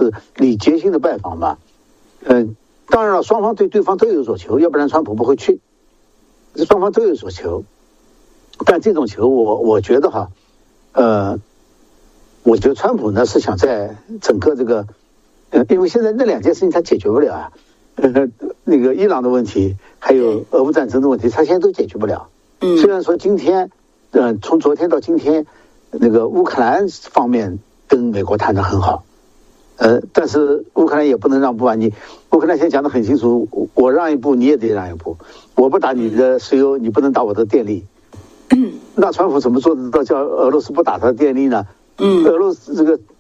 是礼节性的拜访嘛。当然了，双方对对方都有所求，要不然川普不会去。双方都有所求，但这种求我觉得哈，我觉得川普呢是想在整个这个，因为现在那两件事情他解决不了啊，那个伊朗的问题还有俄乌战争的问题，他现在都解决不了。虽然说今天，从昨天到今天，那个乌克兰方面跟美国谈得很好，但是乌克兰也不能让步啊！乌克兰现在讲得很清楚，我让一步你也得让一步，我不打你的石油，你不能打我的电力。那川普怎么做得到叫俄罗斯不打他的电力呢？俄罗斯这个